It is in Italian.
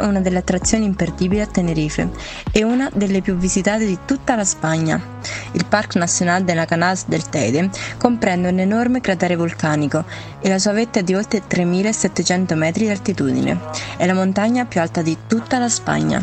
è una delle attrazioni imperdibili a Tenerife e una delle più visitate di tutta la Spagna. Il Parc Nacional de la Cañadas del Teide comprende un enorme cratere vulcanico e la sua vetta è di oltre 3.700 metri di altitudine. È la montagna più alta di tutta la Spagna.